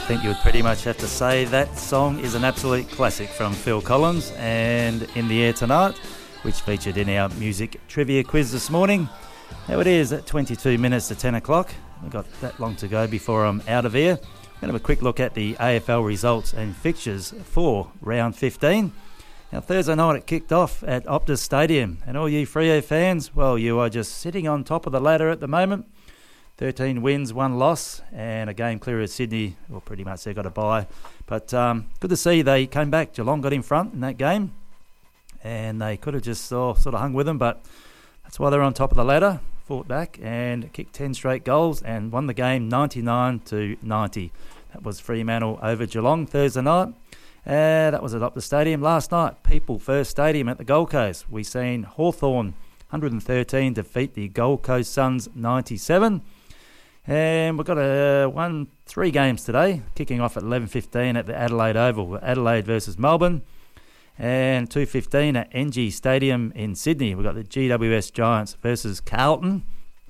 think you would pretty much have to say that song is an absolute classic from Phil Collins and In the Air Tonight, which featured in our music trivia quiz this morning. Now it is at 22 minutes to 10 o'clock. We've got that long to go before I'm out of here. I'm going to have a quick look at the AFL results and fixtures for round 15. Now Thursday night it kicked off at Optus Stadium, and all you Freo fans, well, you are just sitting on top of the ladder at the moment. 13 wins, 1 loss, and a game clear of Sydney. Well, pretty much they got a bye. But good to see they came back. Geelong got in front in that game, and they could have just sort of hung with them, but that's why they're on top of the ladder. Fought back and kicked 10 straight goals and won the game 99-90. That was Fremantle over Geelong Thursday night. That was at Optus Stadium. Last night, People First Stadium at the Gold Coast. We seen Hawthorn 113 defeat the Gold Coast Suns 97. And we've got 3 games today, kicking off at 11:15 at the Adelaide Oval. Adelaide versus Melbourne. And 2:15 at NG Stadium in Sydney. We've got the GWS Giants versus Carlton.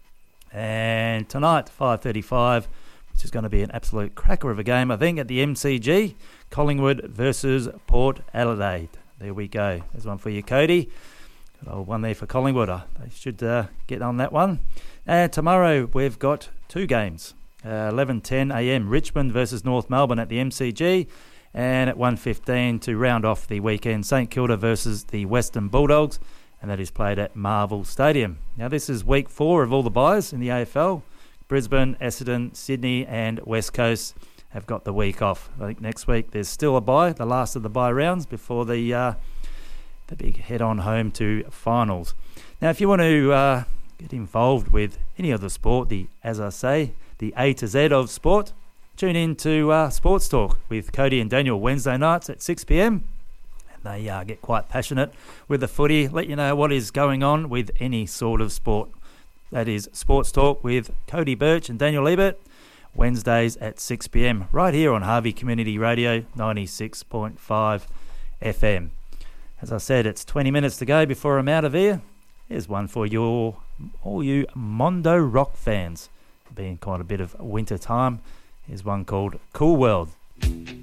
And tonight, 5:35, which is going to be an absolute cracker of a game, I think, at the MCG, Collingwood versus Port Adelaide. There we go. There's one for you, Cody. Got old one there for Collingwood. They should get on that one. Tomorrow we've got 2 games. 11:10 a.m. Richmond versus North Melbourne at the MCG, and at 1:15 to round off the weekend, St Kilda versus the Western Bulldogs, and that is played at Marvel Stadium. Now this is week 4 of all the byes in the AFL. Brisbane, Essendon, Sydney and West Coast have got the week off. I think next week there's still a bye, the last of the bye rounds before the big head-on home to finals. Now if you want to get involved with any other sport, as I say, the A to Z of sport, tune in to Sports Talk with Cody and Daniel Wednesday nights at 6 p.m. And they get quite passionate with the footy, let you know what is going on with any sort of sport. That is Sports Talk with Cody Birch and Daniel Ebert, Wednesdays at 6 p.m. right here on Harvey Community Radio 96.5 FM. As I said, it's 20 minutes to go before I'm out of here. Here's one for all you Mondo Rock fans. Being quite a bit of winter time. Here's one called Cool World.